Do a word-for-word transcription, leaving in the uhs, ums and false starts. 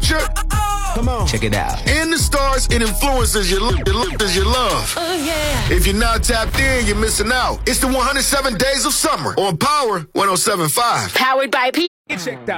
culture. Come on. Check it out. And the stars and influencers you, lo- you love. Oh, yeah. If you're not tapped in, you're missing out. It's the one hundred seven Days of Summer on Power one oh seven point five. Powered by P. Get checked out.